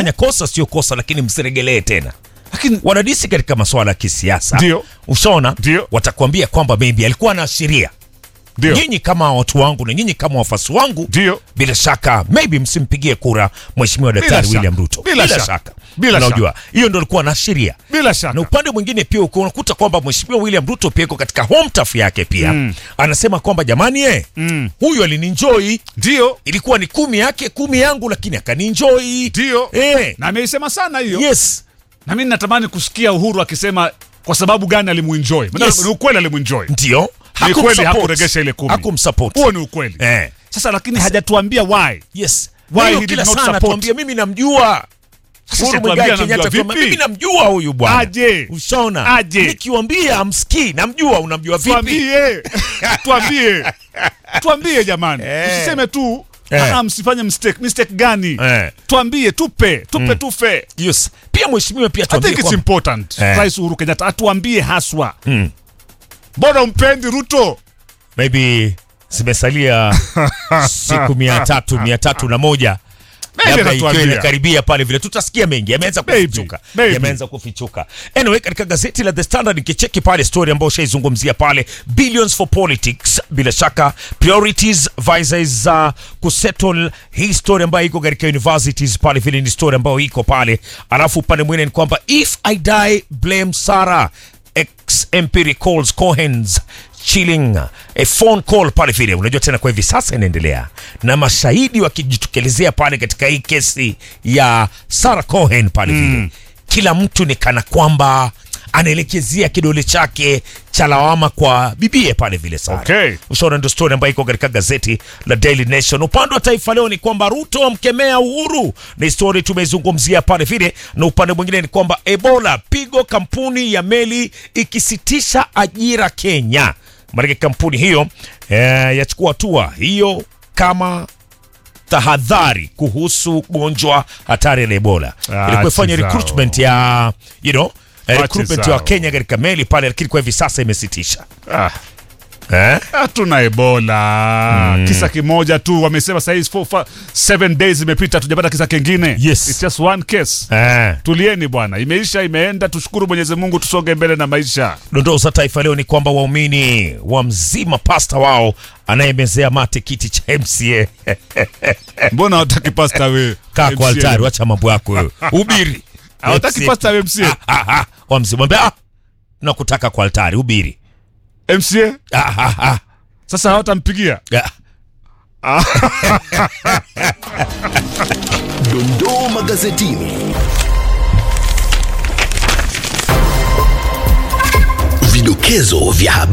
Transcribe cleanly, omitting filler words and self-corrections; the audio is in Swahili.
Mmefanya kosa sio kosa, lakini msiregelee tena. Lakini Wanadisi katika masuala ya kisiasa. Ndio. Ushaona? Ndio. Watakwambia kwamba maybe alikuwa anaashiria. ndio. Nyinyi kama watu wangu na nyinyi kama wafuasi wangu, Ndio. bila shaka maybe msimpigie kura Mheshimiwa Daktari William Ruto. Bila shaka. Unajua, hiyo ndio alikuwa anaashiria. Bila shaka. Na upande mwingine pia unakuta kwamba Mheshimiwa William Ruto pia yuko katika home turf yake pia. Anasema kwamba jamani huyu alininjoy. Ndio. Ilikuwa ni 10 yake 10 yangu, lakini akaninjoy. Ndio. Na ameisema sana hiyo. Yes. Na mimi natamani kusikia Uhuru akisema kwa sababu gani alimuenjoy. Yes. Ni ukweli alimuenjoy. Ndio. Ni kweli hakuregesha ile 10. Hakumsupport. Huo ni ukweli. Sasa lakini hajatuambia why. Yes. Why Hiyo he kila did not sana support. tuambia mimi namjua. Sasa Uhuru tuambia Muigai Kenyatta vipi? mimi namjua huyu bwana. Aje. Ushaona? Aje. Nikiwaambia amsikii, namjua, unamjua vipi? Tuambie jamani. Usiseme tu msifanye mistake. Mistake gani? Tuambie, tupe. Yes. Pia mheshimiwa pia I tuambie think it's important. Rais Uhuru Kenyatta atuambie haswa. Mbona umpendi Ruto? maybe zimesalia siku 301. Labda ikiwa inakaribia pale vile tutasikia mengi yameanza kufichuka. Anyway, katika gazeti la The Standard nikicheki pale story ambayo shaizungumzia pale, billions for politics, bila shaka priorities vices kusettle hii story ambayo iko katika universities pale vile, ni story ambayo iko pale. Alafu pale mwingine ni kwamba if I die blame Sarah, ex-MP recalls Cohen's chilling a phone call pale vile. Unajua tena kwa hivi sasa inaendelea na mashahidi wakijitokelezea pale katika hii kesi ya Sarah Cohen pale vile. Kila mtu ni kana kwamba anaelekezea kidole chake cha lawama kwa bibie pale vile sana. Okay. Ushaona ndio story ambayo iko katika gazeti la Daily Nation. Upande wa Taifa Leo ni kwamba Ruto amkemea Uhuru, ni story tumezungumzia pale vile. Na upande mwingine ni kwamba Ebola pigo kampuni ya meli ikisitisha ajira Kenya. Maana kampuni hiyo yachukua hatua hiyo kama tahadhari kuhusu gonjwa hatari la Ebola. Ilikuwa ifanya recruitment ya recruitment ya Kenya katika meli pale, lakini kwa hivi sasa imesitisha. Hatuna Ebola. Kisa kimoja tu wamesema sasa hivi 7 days imepita tujapata kisa kingine. Yes. It's just one case. Tulieni bwana. Imeisha, imeenda, tushukuru Mwenyezi Mungu, tusonge mbele na maisha. Dondoo za Taifa Leo ni kwamba waumini wa mzima pasta wao anayemezea mate kiti cha MCA. Mbona hutaki pasta wewe? Kaa kwa altari, acha mambo yako wewe. Hubiri. Hutaki pasta wewe MCA? Wamzimwambia nakutaka kwa altari, hubiri. MCA? Sasa hawatampigia. Dondoo magazetini. Vidokezo vya habari.